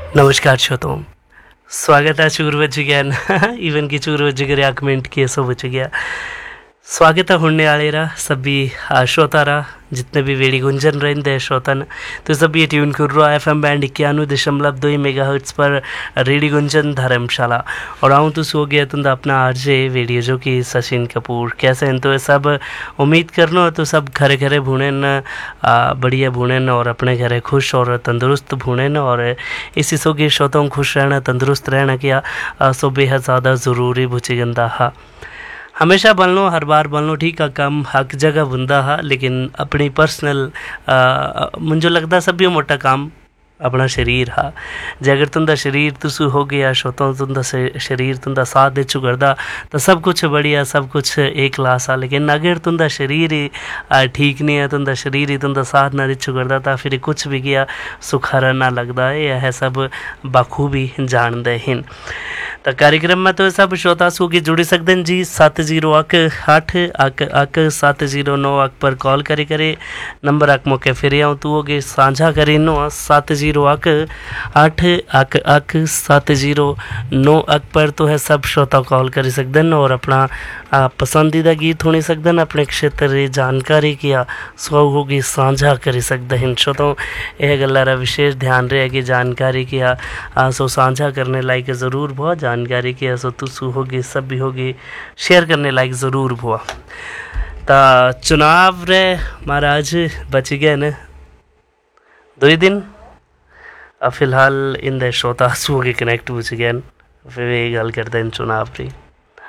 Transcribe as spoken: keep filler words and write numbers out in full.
नमस्कार श्रोताओं, स्वागत है चूर बज गया इवन की चूर बज गया एक मिनट की सो बज गया। स्वागत है होने वाले रा सभी श्रोता रा जितने भी वेड़ी गुंजन रहते हैं श्रोतन, तो सभी ट्यून कर रहा एफ एम बैंड इक्यानवे दशमलव दो मेगा हर्ट्स पर रेडियो गुंजन धर्मशाला। और आऊँ तो सो गया तुम अपना आरजे वीडियो जो कि सचिन कपूर। कैसे हैं तो सब उम्मीद करना तो सब घरे घरे भूनेन बढ़िया भूनेन और अपने घरे खुश और तंदुरुस्त भूनेन। और इसी सो के श्रोताओं खुश रहना तंदुरुस्त रहना क्या सो बेहद ज़्यादा ज़रूरी बुझी गंदा हा। हमेशा बनलो हर बार बनलो ठीक है कम हक जगह बुंदा हा, लेकिन अपनी पर्सनल मुझे लगता सभी मोटा काम अपना शरीर हा। जे अगर तुंदा शरीर तुसु हो गया शोतों तुंदा शरीर तुंदा साथ दे चु करदा तो सब कुछ बढ़िया सब कुछ एक क्लास आ। लेकिन अगर तुंदा शरीर ही ठीक नहीं है तुंदा शरीर ही तुंदा साथ ना दे चु करदा तो फिर कुछ भी गया सुखारा ना लगता है। यह सब बखूबी जानते हैं। तो कार्यक्रम में तो सब श्रोता सू की जुड़ी सकते हैं जी सत्त जीरो अक अठ अक अक सत्त जीरो नौ अक पर कॉल करे करे नंबर अक मौके फिर आऊँ तू हो गए साझा करे नो सत्त जीरो अक अठ अक अक सत्त जीरो नौ अक पर तो है सब श्रोता कॉल कर सकते हैं और अपना पसंदीदा गीत होने सकते हैं अपने क्षेत्र की जानकारी किया सौ होगी साझा कर सकते हैं। श्रोताओं यह गल्ला विशेष ध्यान रहे कि जानकारी किया सो साझा करने लायक ज़रूर बहुत जानकारी किया सो तुसु होगी सब भी होगी शेयर करने लायक ज़रूर हुआ। ता चुनाव रे महाराज बच गए न दो ही दिन अब फिलहाल इन दे श्रोता सू के कनेक्ट बुझ गए फिर ये गल करते हैं चुनाव री।